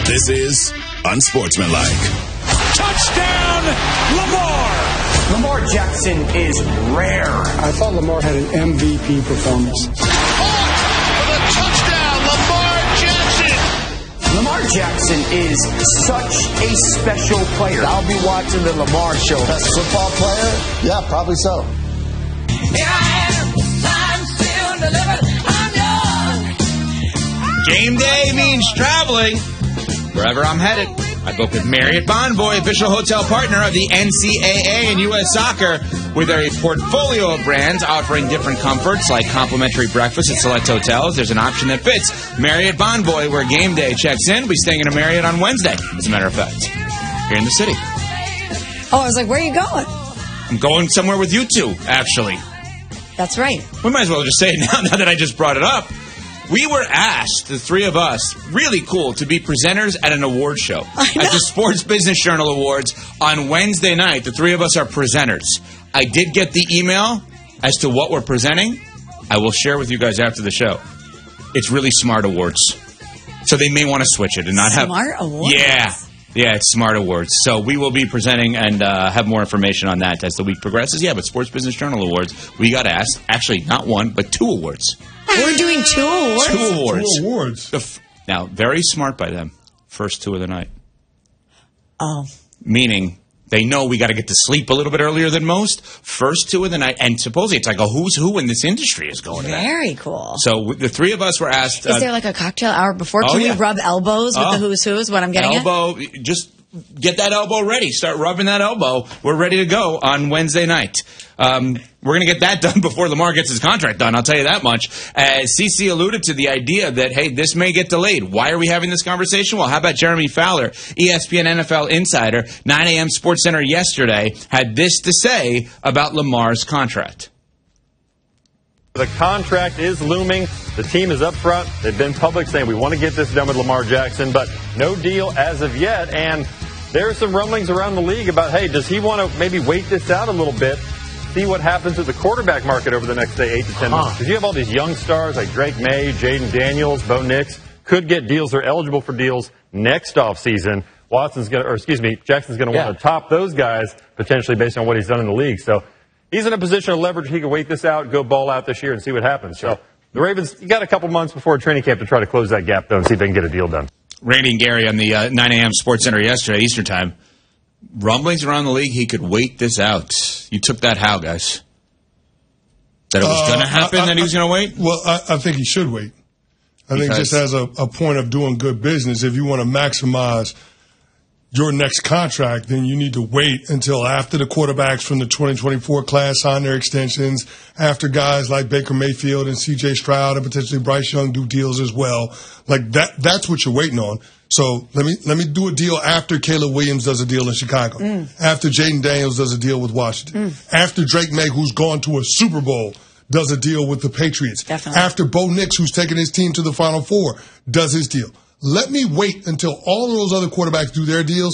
This is Unsportsmanlike. Touchdown, Lamar! Lamar Jackson is rare. I thought Lamar had an MVP performance. For the touchdown, Lamar Jackson! Lamar Jackson is such a special player. I'll be watching the Lamar show. Best football player? Yeah, probably so. Here I am, I'm still delivered, I'm young. Game day means traveling. Wherever I'm headed, I book with Marriott Bonvoy, official hotel partner of the NCAA and U.S. Soccer, with a portfolio of brands offering different comforts like complimentary breakfast at select hotels. There's an option that fits. Marriott Bonvoy, where game day checks in. We'll be staying in a Marriott on Wednesday, as a matter of fact, here in the city. Oh, I was like, where are you going? I'm going somewhere with you two, actually. That's right. We might as well just say it now that I just brought it up. We were asked, the three of us, really cool, to be presenters at an award show. At the Sports Business Journal Awards on Wednesday night. The three of us are presenters. I did get the email as to what we're presenting. I will share with you guys after the show. It's really Smart Awards. So they may want to switch it and not have... Smart Awards? Yeah, it's Smart Awards. So we will be presenting and have more information on that as the week progresses. Yeah, but Sports Business Journal Awards, we got asked, actually not one, but 2 awards. We're doing 2 awards? 2 awards. 2 awards. Now, very smart by them. First 2 of the night. Oh. Meaning, they know we got to get to sleep a little bit earlier than most. First 2 of the night. And supposedly it's like a who's who in this industry is going to that. Very cool. So the 3 of us were asked... Is there like a cocktail hour before? Can we rub elbows with the who's who is what I'm getting at? Just get that elbow ready. Start rubbing that elbow. We're ready to go on Wednesday night. We're going to get that done before Lamar gets his contract done, I'll tell you that much. CC alluded to the idea that, hey, this may get delayed. Why are we having this conversation? Well, how about Jeremy Fowler, ESPN NFL insider, 9 a.m. Sports Center yesterday, had this to say about Lamar's contract. The contract is looming. The team is up front. They've been public saying we want to get this done with Lamar Jackson, but no deal as of yet. And there are some rumblings around the league about, hey, does he want to maybe wait this out a little bit, see what happens with the quarterback market over the next, say, 8 to 10 months? Because you have all these young stars like Drake May, Jaden Daniels, Bo Nix, could get deals or eligible for deals next offseason. Jackson's going to want to top those guys potentially based on what he's done in the league. So he's in a position of leverage. He can wait this out, go ball out this year, and see what happens. So the Ravens, you got a couple months before training camp to try to close that gap, though, and see if they can get a deal done. Randy and Gary on the 9 a.m. Sports Center yesterday, Eastern Time. Rumblings around the league, he could wait this out. You took that how, guys? That it was going to happen, that he was going to wait? Well, I think he should wait. I think just as a point of doing good business, if you want to maximize your next contract, then you need to wait until after the quarterbacks from the 2024 class sign their extensions, after guys like Baker Mayfield and C.J. Stroud and potentially Bryce Young do deals as well. Like that's what you're waiting on. So let me do a deal after Caleb Williams does a deal in Chicago, after Jaden Daniels does a deal with Washington, after Drake May, who's gone to a Super Bowl, does a deal with the Patriots, after Bo Nix, who's taken his team to the Final Four, does his deal. Let me wait until all of those other quarterbacks do their deals.